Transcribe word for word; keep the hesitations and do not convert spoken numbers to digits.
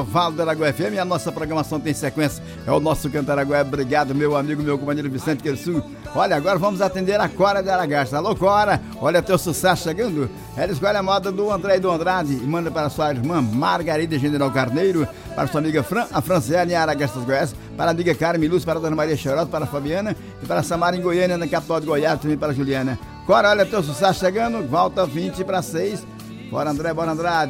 Vale do Araguaia F M, e a nossa programação tem sequência, é o nosso Canto Araguaia. Obrigado, meu amigo, meu companheiro Vicente Querçu. Olha, agora vamos atender a Cora de Aragaça. Alô, Cora, olha teu sucesso chegando. Ela escolhe a moda do André e do Andrade e manda para sua irmã Margarida General Carneiro, para sua amiga Fran, a Franciane em Aragaças, Goiás, para a amiga Carmen Luz, para a Dona Maria Chorosa, para a Fabiana e para a Samara em Goiânia, na capital de Goiás, também para a Juliana. Cora, olha teu sucesso chegando, volta vinte para seis. Bora, André, bora, Andrade.